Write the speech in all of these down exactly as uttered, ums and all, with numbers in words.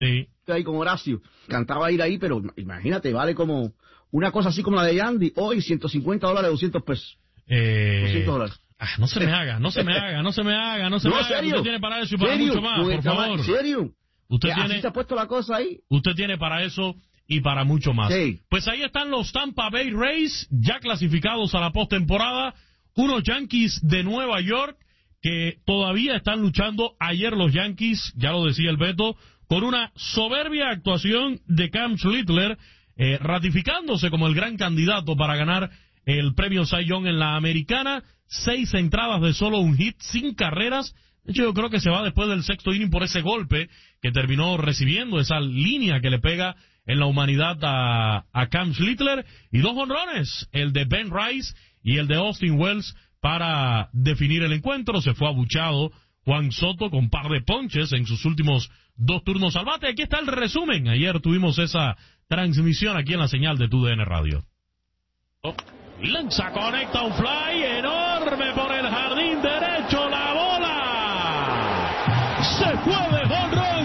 Sí. Ahí con Horacio, cantaba ir ahí, pero imagínate, vale como una cosa así como la de Yandy, hoy ciento cincuenta dólares, doscientos pesos. Eh... doscientos dólares. Ah, no se me haga, no se me haga, no se me haga, no se no, me haga. ¿serio? Usted tiene para eso y para ¿Serio? mucho más, por favor. ¿En serio? Usted ¿Así tiene, se ha puesto la cosa ahí? Usted tiene para eso y para mucho más. Sí. Pues ahí están los Tampa Bay Rays, ya clasificados a la postemporada. Unos Yankees de Nueva York que todavía están luchando. Ayer los Yankees, ya lo decía el Beto, con una soberbia actuación de Cam Schlittler, eh, ratificándose como el gran candidato para ganar el premio Cy Young en la Americana. Seis entradas de solo un hit, sin carreras. De hecho, yo creo que se va después del sexto inning por ese golpe que terminó recibiendo, esa línea que le pega en la humanidad a, a Cam Schlittler. Y dos jonrones, el de Ben Rice y el de Austin Wells, para definir el encuentro. Se fue abuchado Juan Soto con par de ponches en sus últimos dos turnos al bate. Aquí está el resumen. Ayer tuvimos esa transmisión aquí en la señal de T U D N Radio. Oh. Lanza, conecta un fly enorme por el jardín derecho, la bola se fue de jonrón,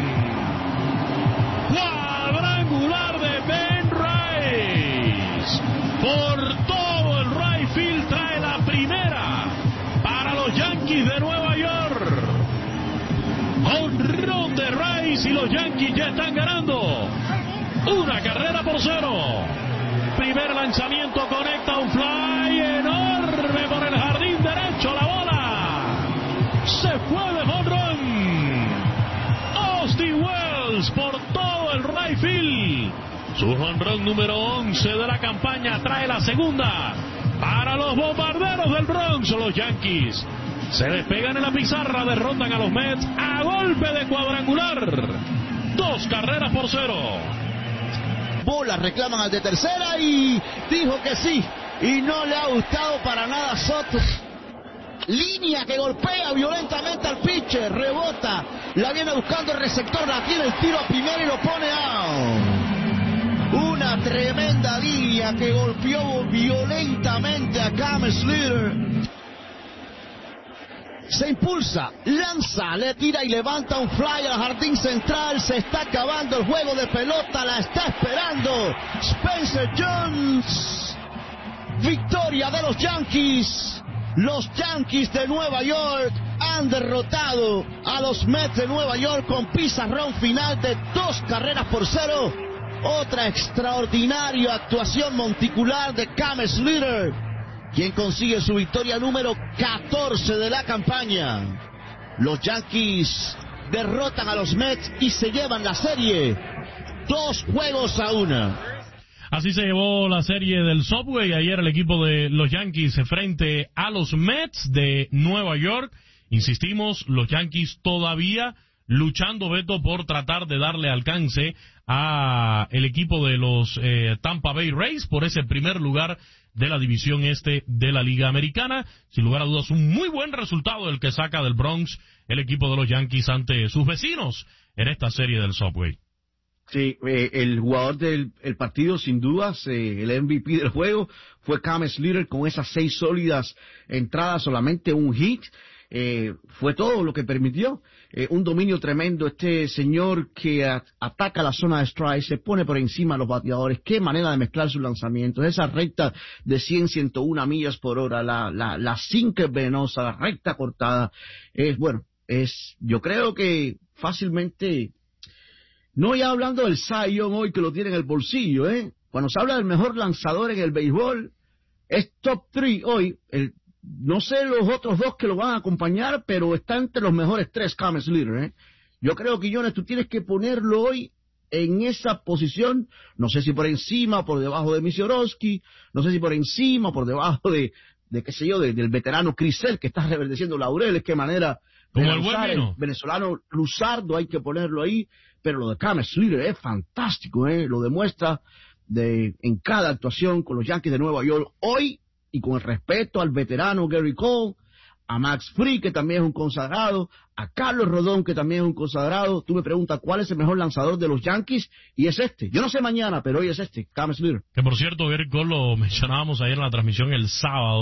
cuadrangular de Ben Rice, por todo el right field, trae la primera para los Yankees de Nueva York. Jonrón de Rice y los Yankees ya están ganando una carrera por cero. Primer lanzamiento, conecta un fly enorme por el jardín derecho, la bola se fue de jonrón. Austin Wells por todo el right field, su jonrón número once de la campaña, trae la segunda para los bombarderos del Bronx. Los Yankees se despegan en la pizarra, derrotan a los Mets a golpe de cuadrangular, dos carreras por cero. Bola, reclaman al de tercera y dijo que sí, y no le ha gustado para nada Soto. Línea que golpea violentamente al pitcher, rebota, la viene buscando el receptor, la tiene el tiro a primera y lo pone out. Una tremenda línea que golpeó violentamente a Cam Schlittler. Se impulsa, lanza, le tira y levanta un fly al jardín central. Se está acabando el juego de pelota, la está esperando Spencer Jones. Victoria de los Yankees. Los Yankees de Nueva York han derrotado a los Mets de Nueva York con pizarrón final de dos carreras por cero. Otra extraordinaria actuación monticular de Cam Schlittler, quien consigue su victoria número catorce de la campaña. Los Yankees derrotan a los Mets y se llevan la serie dos juegos a una. Así se llevó la serie del Subway ayer el equipo de los Yankees frente a los Mets de Nueva York. Insistimos, los Yankees todavía luchando, Beto, por tratar de darle alcance a el equipo de los eh, Tampa Bay Rays por ese primer lugar de la división este de la Liga Americana. Sin lugar a dudas, un muy buen resultado el que saca del Bronx el equipo de los Yankees ante sus vecinos en esta serie del Subway. Sí, eh, el jugador del el partido, sin dudas, eh, el M V P del juego, fue Cam Schlittler con esas seis sólidas entradas, solamente un hit. Eh, fue todo lo que permitió. Eh, un dominio tremendo, este señor que a, ataca la zona de strike, se pone por encima de los bateadores. Qué manera de mezclar sus lanzamientos. Esa recta de cien, ciento una millas por hora, la, la, la sinker venosa, la recta cortada. Es, bueno, es, yo creo que fácilmente, no ya hablando del Cy Young hoy que lo tiene en el bolsillo, ¿eh? Cuando se habla del mejor lanzador en el béisbol, es top tres hoy. El, no sé los otros dos que lo van a acompañar, pero está entre los mejores tres, Cam Schlittler, ¿eh? Yo creo que, Jones, tú tienes que ponerlo hoy en esa posición, no sé si por encima o por debajo de Misiorowski, no sé si por encima o por debajo de, de qué sé yo, de, del veterano Crisel, que está reverdeciendo laureles, qué manera de como el lanzar, buen vino. El venezolano Luzardo, hay que ponerlo ahí, pero lo de Cam Schlittler es fantástico, ¿eh? Lo demuestra de, en cada actuación con los Yankees de Nueva York hoy, y con el respeto al veterano Gary Cole, a Max Fried, que también es un consagrado, a Carlos Rodón, que también es un consagrado. Tú me preguntas cuál es el mejor lanzador de los Yankees, y es este. Yo no sé mañana, pero hoy es este, Cam Schlittler. Que por cierto, Gary Cole lo mencionábamos ayer en la transmisión el sábado,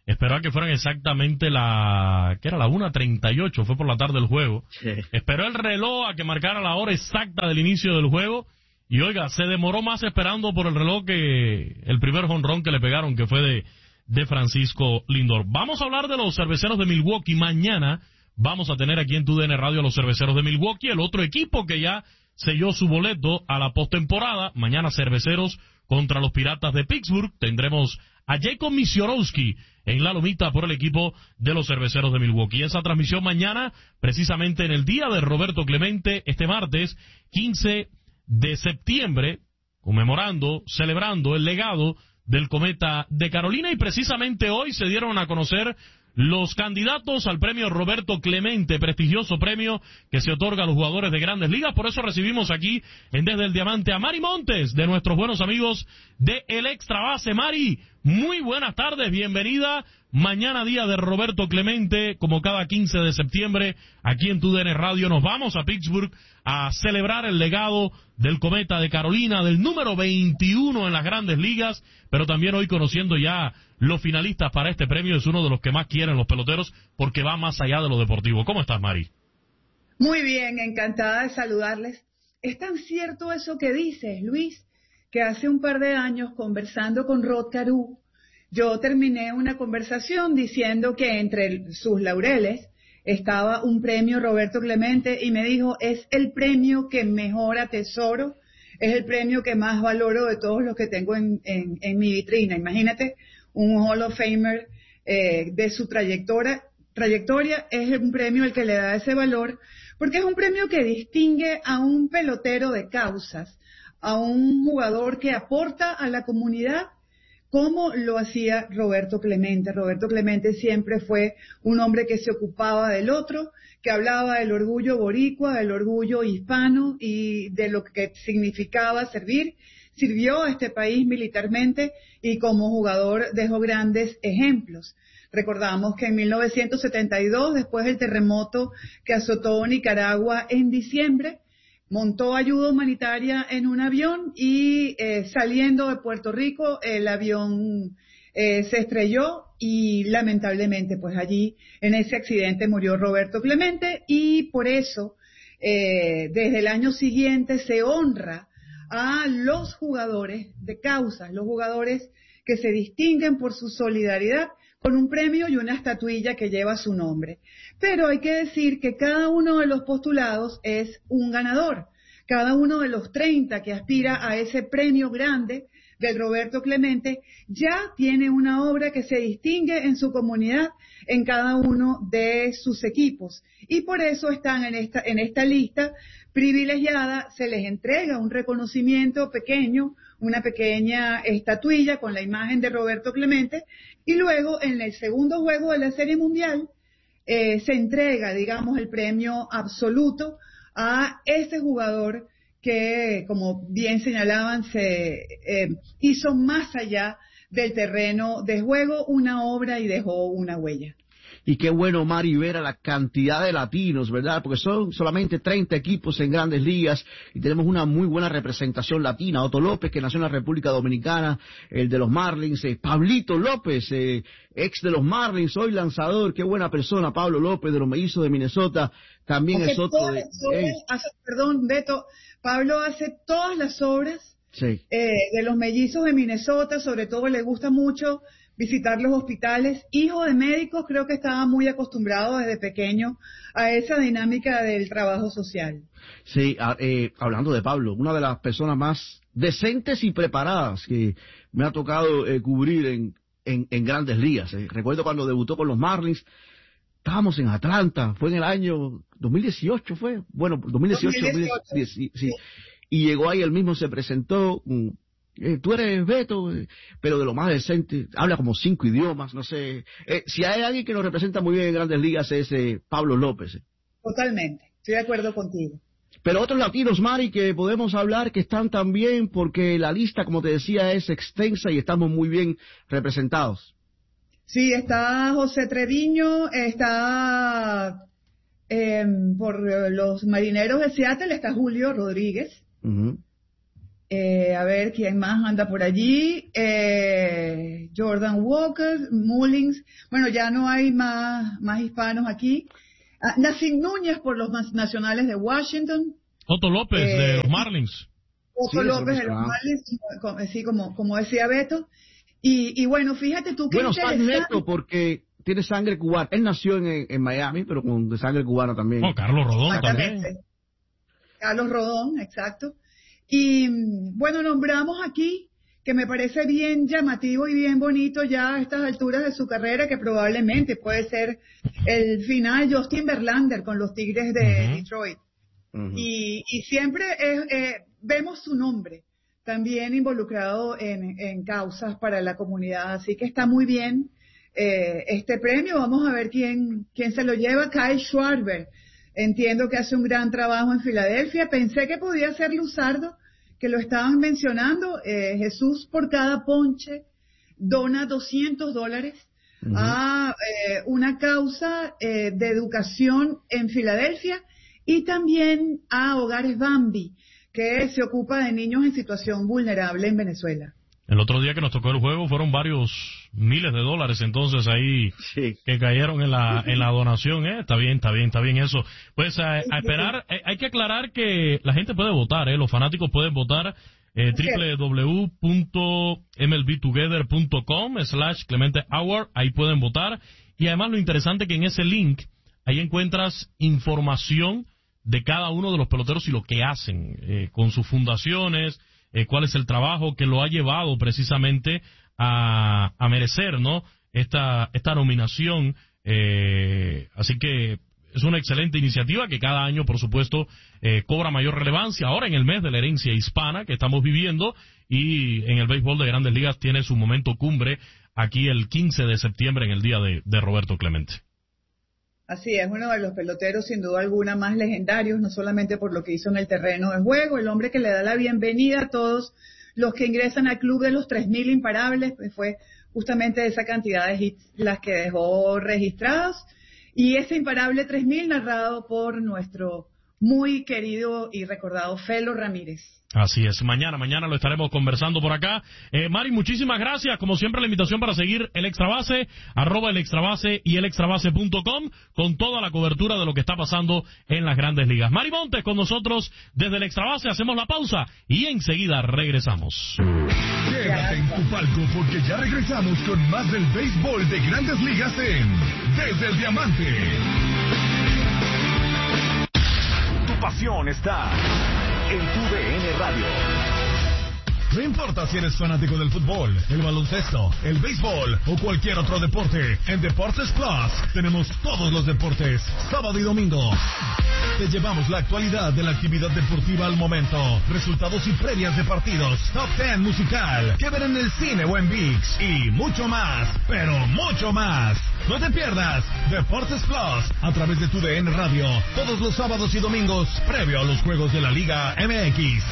esperó a que fueran exactamente la, ¿qué era? La una treinta y ocho, fue por la tarde el juego. Sí. Esperó el reloj a que marcara la hora exacta del inicio del juego. Y oiga, se demoró más esperando por el reloj que el primer jonrón que le pegaron, que fue de, de Francisco Lindor. Vamos a hablar de los Cerveceros de Milwaukee. Mañana vamos a tener aquí en tu D N Radio a los Cerveceros de Milwaukee, el otro equipo que ya selló su boleto a la postemporada. Mañana Cerveceros contra los Piratas de Pittsburgh. Tendremos a Jacob Misiorowski en la lomita por el equipo de los Cerveceros de Milwaukee. Esa transmisión mañana, precisamente en el día de Roberto Clemente, este martes quince de septiembre, conmemorando, celebrando el legado del cometa de Carolina, y precisamente hoy se dieron a conocer los candidatos al premio Roberto Clemente, prestigioso premio que se otorga a los jugadores de Grandes Ligas. Por eso recibimos aquí en Desde el Diamante a Mari Montes, de nuestros buenos amigos de El Extra Base. Mari, muy buenas tardes, bienvenida. Mañana día de Roberto Clemente, como cada quince de septiembre, aquí en tu D N Radio nos vamos a Pittsburgh a celebrar el legado del cometa de Carolina, del número veintiuno en las Grandes Ligas, pero también hoy conociendo ya los finalistas para este premio. Es uno de los que más quieren los peloteros porque va más allá de lo deportivo. ¿Cómo estás, Mari? Muy bien, encantada de saludarles. Es tan cierto eso que dices, Luis, que hace un par de años, conversando con Rod Carew, yo terminé una conversación diciendo que entre sus laureles estaba un premio Roberto Clemente, y me dijo, es el premio que mejor atesoro, es el premio que más valoro de todos los que tengo en, en, en mi vitrina. Imagínate, un Hall of Famer eh, de su trayectoria, trayectoria es un premio el que le da ese valor, porque es un premio que distingue a un pelotero de causas, a un jugador que aporta a la comunidad, como lo hacía Roberto Clemente. Roberto Clemente siempre fue un hombre que se ocupaba del otro, que hablaba del orgullo boricua, del orgullo hispano y de lo que significaba servir. Sirvió a este país militarmente y como jugador dejó grandes ejemplos. Recordamos que en mil novecientos setenta y dos, después del terremoto que azotó Nicaragua en diciembre, montó ayuda humanitaria en un avión y eh, saliendo de Puerto Rico el avión eh, se estrelló y lamentablemente pues allí en ese accidente murió Roberto Clemente, y por eso eh, desde el año siguiente se honra a los jugadores de causas, los jugadores que se distinguen por su solidaridad, con un premio y una estatuilla que lleva su nombre. Pero hay que decir que cada uno de los postulados es un ganador. Cada uno de los treinta que aspira a ese premio grande del Roberto Clemente ya tiene una obra que se distingue en su comunidad, en cada uno de sus equipos. Y por eso están en esta, en esta lista privilegiada. Se les entrega un reconocimiento pequeño, una pequeña estatuilla con la imagen de Roberto Clemente, y luego en el segundo juego de la Serie Mundial eh, se entrega, digamos, el premio absoluto a ese jugador que, como bien señalaban, se eh, hizo más allá del terreno de juego una obra y dejó una huella. Y qué bueno, Mari, ver a la cantidad de latinos, ¿verdad? Porque son solamente treinta equipos en Grandes Ligas y tenemos una muy buena representación latina. Otto López, que nació en la República Dominicana, el de los Marlins, eh, Pablito López, eh, ex de los Marlins, hoy lanzador, qué buena persona, Pablo López de los Mellizos de Minnesota, también hace es otro de... Eh. Hace, perdón, Beto, Pablo hace todas las obras sí. eh, de los Mellizos de Minnesota, sobre todo le gusta mucho visitar los hospitales. Hijo de médicos, creo que estaba muy acostumbrado desde pequeño a esa dinámica del trabajo social. Sí, eh, hablando de Pablo, una de las personas más decentes y preparadas que me ha tocado eh, cubrir en, en, en Grandes Ligas. Eh. Recuerdo cuando debutó con los Marlins, estábamos en Atlanta, fue en el año dos mil dieciocho, fue, bueno, dos mil dieciocho, dos mil dieciocho. dos mil dieciocho sí, sí. Y llegó ahí, él mismo se presentó, eh, tú eres Beto, eh, pero de lo más decente, habla como cinco idiomas, no sé. Eh, si hay alguien que nos representa muy bien en Grandes Ligas es eh, Pablo López. Eh. Totalmente, estoy de acuerdo contigo. Pero otros latinos, Mari, que podemos hablar que están también, porque la lista, como te decía, es extensa y estamos muy bien representados. Sí, está José Treviño, está eh, por los Marineros de Seattle, está Julio Rodríguez. Uh-huh. Eh, a ver, ¿quién más anda por allí? Eh, Jordan Walker, Mullins. Bueno, ya no hay más, más hispanos aquí. Ah, Nassim Núñez por los Nacionales de Washington. Otto López eh, de los Marlins. Otto sí, López de los Marlins, sí, como, como decía Beto. Y, y bueno, fíjate tú que bueno, interesante. Bueno, Neto porque tiene sangre cubana. Él nació en, en Miami, pero con de sangre cubana también. Oh, Carlos Rodón también. Carlos Rodón, exacto. Y bueno, nombramos aquí, que me parece bien llamativo y bien bonito ya a estas alturas de su carrera, que probablemente puede ser el final, Justin Verlander con los Tigres de uh-huh. Detroit. Uh-huh. Y, y siempre es, eh, vemos su nombre también involucrado en, en causas para la comunidad, así que está muy bien eh, este premio. Vamos a ver quién, quién se lo lleva. Kyle Schwarber, entiendo que hace un gran trabajo en Filadelfia. Pensé que podía ser Luzardo, que lo estaban mencionando. eh, Jesús por cada ponche dona doscientos dólares uh-huh. a eh, una causa eh, de educación en Filadelfia y también a Hogares Bambi, que se ocupa de niños en situación vulnerable en Venezuela. El otro día que nos tocó el juego fueron varios miles de dólares, entonces ahí sí. que cayeron en la en la donación, ¿eh? Está bien, está bien, está bien eso. Pues a, a esperar, eh, hay que aclarar que la gente puede votar, ¿eh? Los fanáticos pueden votar eh, w w w punto m l b together punto com slash Clemente Howard, ahí pueden votar. Y además lo interesante que en ese link, ahí encuentras información de cada uno de los peloteros y lo que hacen eh, con sus fundaciones, eh, cuál es el trabajo que lo ha llevado precisamente a, a merecer, ¿no? Esta, esta nominación. Eh, así que es una excelente iniciativa que cada año, por supuesto, eh, cobra mayor relevancia. Ahora en el mes de la herencia hispana que estamos viviendo y en el béisbol de Grandes Ligas tiene su momento cumbre aquí el quince de septiembre en el día de, de Roberto Clemente. Así es, uno de los peloteros sin duda alguna más legendarios, no solamente por lo que hizo en el terreno de juego, el hombre que le da la bienvenida a todos los que ingresan al club de los tres mil imparables, pues fue justamente esa cantidad de hits las que dejó registrados, y ese imparable tres mil narrado por nuestro muy querido y recordado Felo Ramírez. Así es, mañana, mañana lo estaremos conversando por acá. Eh, Mari, muchísimas gracias, como siempre la invitación para seguir el Extrabase, arroba el Extrabase y el extrabase punto com, con toda la cobertura de lo que está pasando en las Grandes Ligas. Mari Montes con nosotros desde el Extrabase, hacemos la pausa y enseguida regresamos. Quédate en tu palco porque ya regresamos con más del béisbol de Grandes Ligas en Desde el Diamante. Tu pasión está en tu D N Radio. No importa si eres fanático del fútbol, el baloncesto, el béisbol o cualquier otro deporte, en Deportes Plus tenemos todos los deportes, sábado y domingo. Te llevamos la actualidad de la actividad deportiva al momento, resultados y previas de partidos, top ten musical, que ver en el cine o en ViX y mucho más, pero mucho más. No te pierdas Deportes Plus a través de tu D N Radio, todos los sábados y domingos, previo a los juegos de la Liga M X.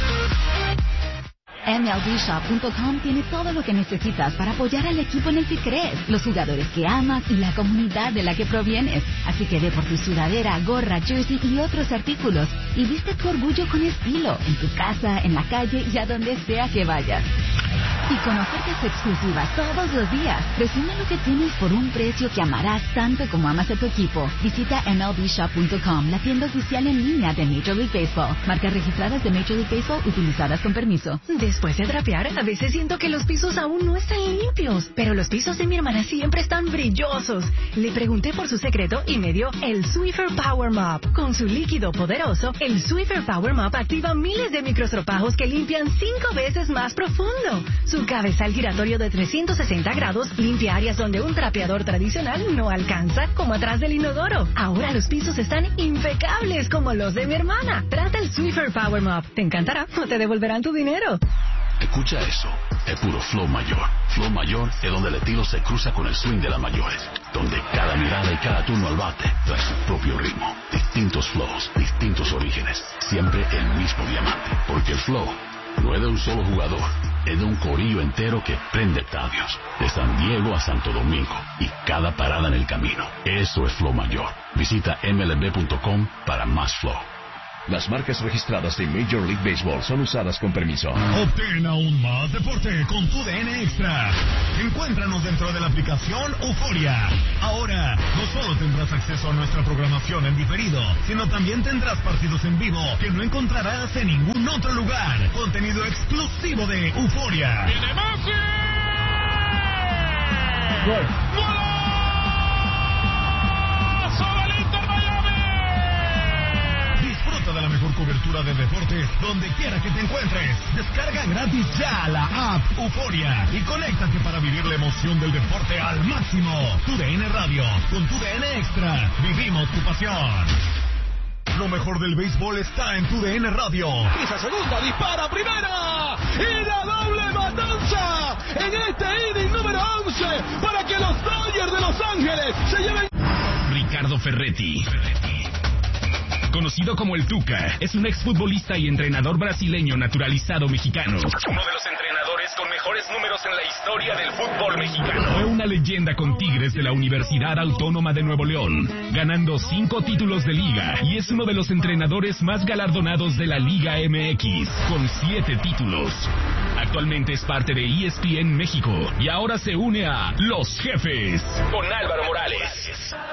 M L B shop punto com tiene todo lo que necesitas para apoyar al equipo en el que crees, los jugadores que amas y la comunidad de la que provienes. Así que ve por tu sudadera, gorra, jersey y otros artículos y viste tu orgullo con estilo, en tu casa, en la calle y a donde sea que vayas. Y con ofertas exclusivas todos los días. Resume lo que tienes por un precio que amarás tanto como amas a tu equipo. Visita M L B shop punto com, la tienda oficial en línea de Major League Baseball. Marcas registradas de Major League Baseball utilizadas con permiso. Después de trapear, a veces siento que los pisos aún no están limpios, pero los pisos de mi hermana siempre están brillosos. Le pregunté por su secreto y me dio el Swiffer Power Mop. Con su líquido poderoso, el Swiffer Power Mop activa miles de microstropajos que limpian cinco veces más profundo. Su cabezal giratorio de trescientos sesenta grados limpia áreas donde un trapeador tradicional no alcanza, como atrás del inodoro. Ahora los pisos están impecables como los de mi hermana. Trata el Swiffer Power Mop. Te encantará o te devolverán tu dinero. Escucha eso, es puro flow mayor. Flow mayor es donde el estilo se cruza con el swing de las mayores, donde cada mirada y cada turno al bate trae su propio ritmo, distintos flows, distintos orígenes, siempre el mismo diamante, porque el flow no es de un solo jugador, es de un corillo entero que prende estadios, de San Diego a Santo Domingo y cada parada en el camino. Eso es flow mayor. Visita M L B punto com para más flow. Las marcas registradas de Major League Baseball son usadas con permiso. Obtén aún más deporte con tu D N Extra. Encuéntranos dentro de la aplicación Euforia. Ahora, no solo tendrás acceso a nuestra programación en diferido, sino también tendrás partidos en vivo que no encontrarás en ningún otro lugar. Contenido exclusivo de Euforia. ¡Viene Messi! ¡Gol! ¡Golazo del Inter Miami! Disfruta de la mejor cobertura de deportes donde quiera que te encuentres. Descarga gratis ya la app Euforia y conéctate para vivir la emoción del deporte al máximo. Tu D N Radio, con tu D N Extra, vivimos tu pasión. Lo mejor del béisbol está en tu D N Radio. Esa segunda, dispara primera y la doble matanza en este inning número once para que los Dodgers de Los Ángeles se lleven. Ricardo Ferretti, conocido como el Tuca, es un exfutbolista y entrenador brasileño naturalizado mexicano. Uno de los entrenadores con mejores números en la historia del fútbol mexicano. Fue una leyenda con Tigres de la Universidad Autónoma de Nuevo León, ganando cinco títulos de liga, y es uno de los entrenadores más galardonados de la Liga M X, con siete títulos. Actualmente es parte de E S P N México y ahora se une a Los Jefes con Álvaro Morales.